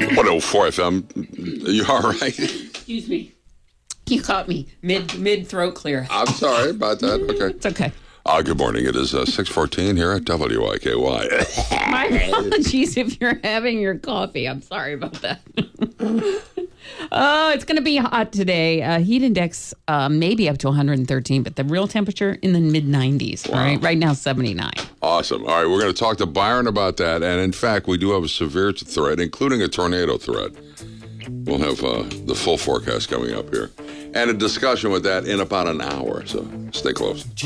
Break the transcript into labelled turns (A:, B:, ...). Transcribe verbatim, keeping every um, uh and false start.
A: one oh four F M. You all right?
B: Excuse me. You caught me mid mid throat clear.
A: I'm sorry about that. Okay.
B: It's okay.
A: Uh, good morning. It is uh, six fourteen here at W I K Y.
B: My apologies if you're having your coffee. I'm sorry about that. Oh, it's going to be hot today. Uh, heat index uh, maybe up to one hundred thirteen, but the real temperature in the mid nineties.
A: Wow.
B: All right, right now seventy-nine.
A: Awesome. All right, we're going to talk to Byron about that. And in fact, we do have a severe threat, including a tornado threat. We'll have uh, the full forecast coming up here. And a discussion with that in about an hour. So stay close.